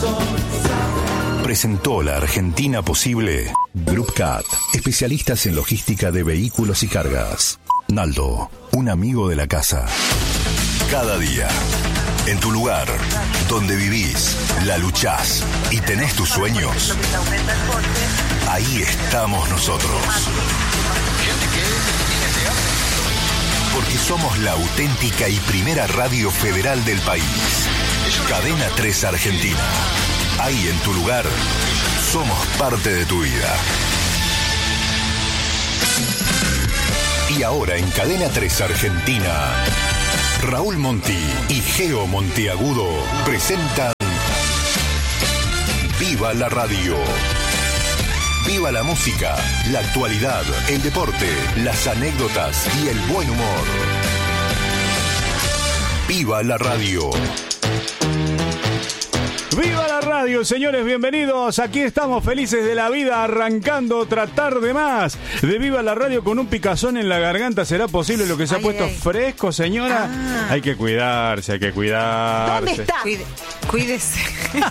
Presentó La Argentina Posible. Group Cat, especialistas en logística de vehículos y cargas. Naldo, un amigo de la casa. Cada día, en tu lugar, donde vivís, la luchás y tenés tus sueños, ahí estamos nosotros. Porque somos la auténtica y primera radio federal del país. Cadena 3 Argentina. Ahí en tu lugar, somos parte de tu vida. Y ahora en Cadena 3 Argentina, Raúl Monti y Geo Monteagudo presentan Viva la Radio. Viva la música, la actualidad, el deporte, las anécdotas y el buen humor. Viva la Radio. ¡Viva la radio, señores! Bienvenidos. Aquí estamos felices de la vida, arrancando otra tarde más de Viva la Radio con un picazón en la garganta. ¿Será posible lo que se ha puesto fresco, señora? Hay que cuidarse, hay que cuidarse. ¿Dónde está? Cuídese.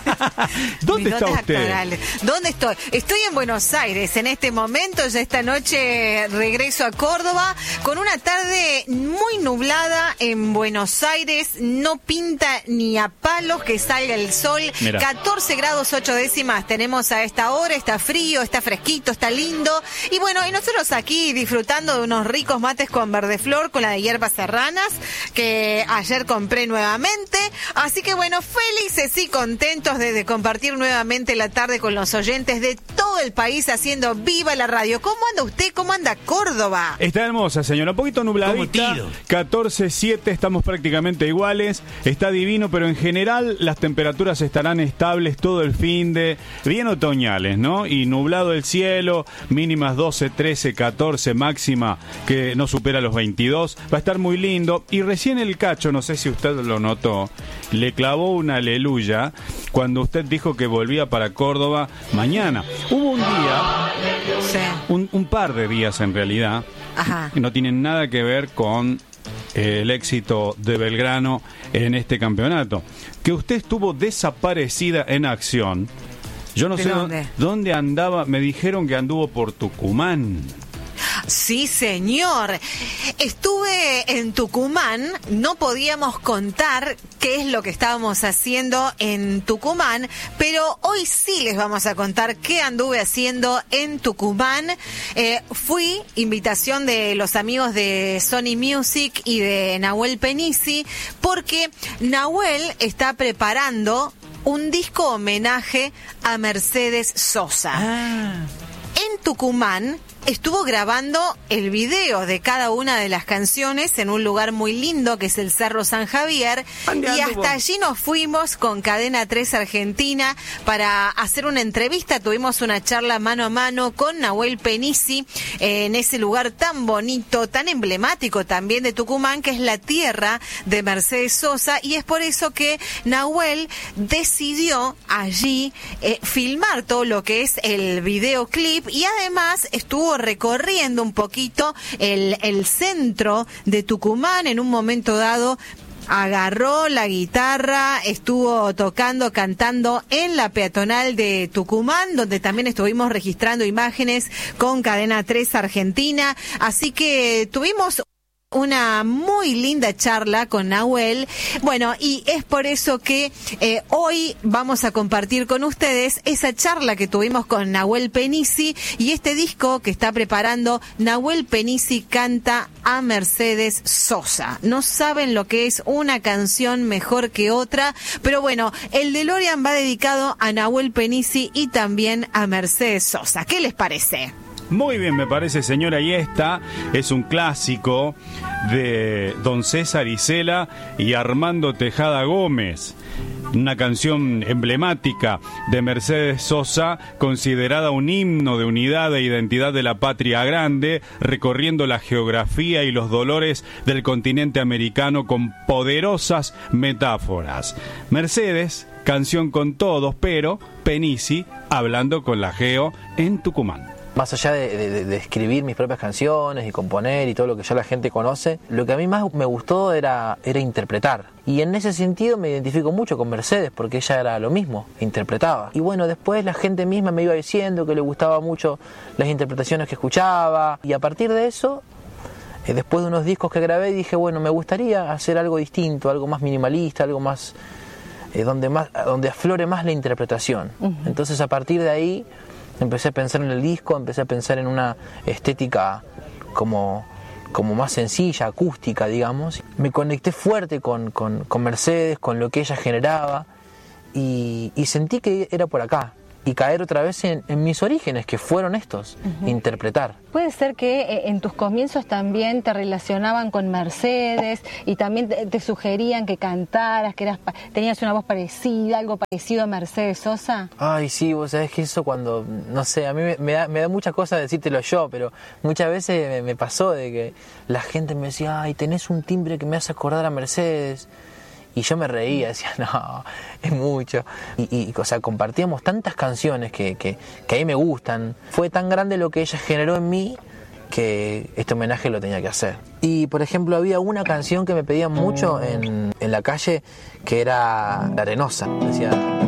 ¿Dónde está usted? Actorales. ¿Dónde estoy? Estoy en Buenos Aires en este momento. Ya esta noche regreso a Córdoba con una tarde muy nublada en Buenos Aires. No pinta ni a palos que salga el sol. Mirá. 14 grados 8 décimas tenemos a esta hora. Está frío, está fresquito, está lindo. Y bueno, y nosotros aquí disfrutando de unos ricos mates con verdeflor, con la de hierbas serranas, que ayer compré nuevamente. Así que bueno, felices y contentos de compartir nuevamente la tarde con los oyentes de todo el país haciendo Viva la Radio. ¿Cómo anda usted? ¿Cómo anda Córdoba? Está hermosa, señora. Un poquito nubladita. 14-7, estamos prácticamente iguales. Está divino, pero en general las temperaturas estarán estables todo el fin de... Bien otoñales, ¿no? Y nublado el cielo, mínimas 12, 13, 14, máxima que no supera los 22. Va a estar muy lindo. Y recién el Cacho, no sé si usted lo notó, le clavó una aleluya cuando usted dijo que volvía para Córdoba mañana. Hubo un día, un par de días en realidad, que no tienen nada que ver con el éxito de Belgrano en este campeonato, que usted estuvo desaparecida en acción. Yo no sé dónde andaba. Me dijeron que anduvo por Tucumán. Sí, señor. Estuve en Tucumán. No podíamos contar qué es lo que estábamos haciendo en Tucumán, pero hoy sí les vamos a contar qué anduve haciendo en Tucumán. Fui invitación de los amigos de Sony Music y de Nahuel Penisi, porque Nahuel está preparando un disco homenaje a Mercedes Sosa. En Tucumán estuvo grabando el video de cada una de las canciones en un lugar muy lindo que es el Cerro San Javier, y hasta allí nos fuimos con Cadena 3 Argentina para hacer una entrevista. Tuvimos una charla mano a mano con Nahuel Penisi en ese lugar tan bonito, tan emblemático también de Tucumán, que es la tierra de Mercedes Sosa, y es por eso que Nahuel decidió allí filmar todo lo que es el videoclip, y además estuvo recorriendo un poquito el centro de Tucumán. En un momento dado agarró la guitarra, estuvo tocando, cantando en la peatonal de Tucumán, donde también estuvimos registrando imágenes con Cadena 3 Argentina. Así que tuvimos una muy linda charla con Nahuel. Bueno, y es por eso que hoy vamos a compartir con ustedes esa charla que tuvimos con Nahuel Penisi y este disco que está preparando. Nahuel Penisi canta a Mercedes Sosa. No saben lo que es una canción mejor que otra, pero bueno, el DeLorean va dedicado a Nahuel Penisi y también a Mercedes Sosa. ¿Qué les parece? Muy bien, me parece, señora, y esta es un clásico de Don César Isela y Armando Tejada Gómez. Una canción emblemática de Mercedes Sosa, considerada un himno de unidad e identidad de la patria grande, recorriendo la geografía y los dolores del continente americano con poderosas metáforas. Mercedes, canción con todos, pero Penisi hablando con la Geo en Tucumán. Más allá de escribir mis propias canciones y componer y todo lo que ya la gente conoce, lo que a mí más me gustó era interpretar. Y en ese sentido me identifico mucho con Mercedes, porque ella era lo mismo, interpretaba. Y bueno, después la gente misma me iba diciendo que le gustaba mucho las interpretaciones que escuchaba. Y a partir de eso, después de unos discos que grabé, dije, bueno, me gustaría hacer algo distinto, algo más minimalista, algo más donde aflore más la interpretación. Entonces a partir de ahí empecé a pensar en el disco, empecé a pensar en una estética como más sencilla, acústica, digamos. Me conecté fuerte con Mercedes, con lo que ella generaba, y sentí que era por acá. Y caer otra vez en mis orígenes, que fueron estos, interpretar. Puede ser que en tus comienzos también te relacionaban con Mercedes y también te sugerían que cantaras, que tenías una voz parecida, algo parecido a Mercedes Sosa. Ay, sí, vos sabés que eso cuando, no sé, a mí me da mucha cosa decírtelo yo, pero muchas veces me pasó de que la gente me decía, ay, tenés un timbre que me hace acordar a Mercedes. Y yo me reía, decía, no, es mucho. Y o sea, compartíamos tantas canciones que a mí me gustan. Fue tan grande lo que ella generó en mí que este homenaje lo tenía que hacer. Y, por ejemplo, había una canción que me pedían mucho en la calle, que era La Arenosa. Decía...